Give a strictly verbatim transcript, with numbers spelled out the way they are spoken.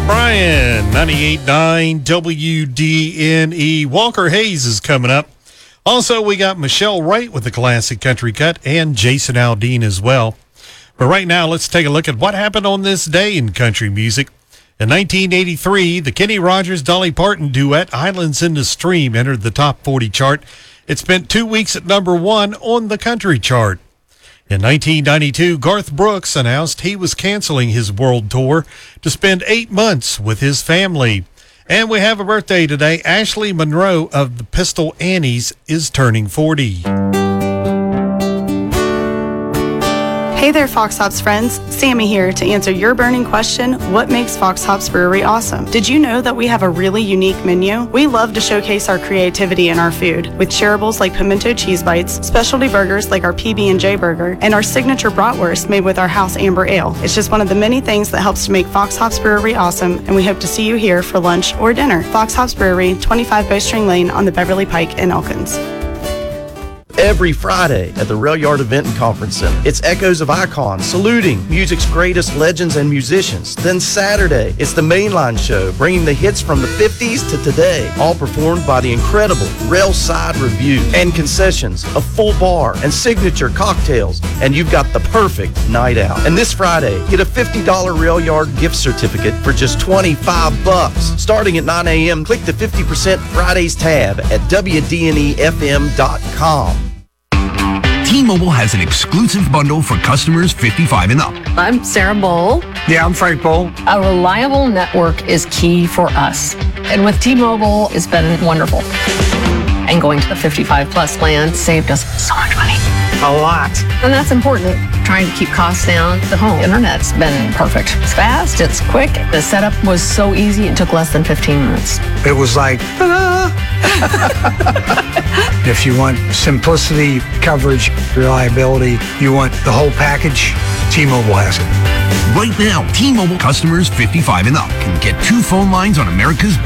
Bryan, ninety-eight point nine W D N E. Walker Hayes is coming up. Also, we got Michelle Wright with the Classic Country Cut and Jason Aldean as well. But right now, let's take a look at what happened on this day in country music. In nineteen eighty-three, the Kenny Rogers-Dolly Parton duet Islands in the Stream entered the top forty chart. It spent two weeks at number one on the country chart. In nineteen ninety-two, Garth Brooks announced he was canceling his world tour to spend eight months with his family. And we have a birthday today. Ashley Monroe of the Pistol Annies is turning forty. Hey there, Fox Hops friends. Sammy here to answer your burning question, what makes Fox Hops Brewery awesome? Did you know that we have a really unique menu? We love to showcase our creativity in our food with shareables like pimento cheese bites, specialty burgers like our P B and J burger, and our signature bratwurst made with our house amber ale. It's just one of the many things that helps to make Fox Hops Brewery awesome, and we hope to see you here for lunch or dinner. Fox Hops Brewery, twenty-five Bowstring Lane on the Beverly Pike in Elkins. Every Friday at the Rail Yard Event and Conference Center. It's Echoes of Icons, saluting music's greatest legends and musicians. Then Saturday, it's the Mainline Show, bringing the hits from the fifties to today, all performed by the incredible Railside Review. And concessions, a full bar, and signature cocktails, and you've got the perfect night out. And this Friday, get a fifty dollars Rail Yard gift certificate for just twenty-five bucks. Starting at nine a.m., click the fifty percent Fridays tab at W D N E F M dot com. T-Mobile has an exclusive bundle for customers fifty-five and up. I'm Sarah Bowl. Yeah, I'm Frank Bowl. A reliable network is key for us. And with T-Mobile, it's been wonderful. And going to the fifty-five plus plan saved us so much money. A lot. And that's important. Trying to keep costs down. The home internet's been perfect. It's fast, it's quick. The setup was so easy, it took less than fifteen minutes. It was like, ah. If you want simplicity, coverage, reliability, you want the whole package, T-Mobile has it. Right now, T-Mobile customers fifty-five and up can get two phone lines on America's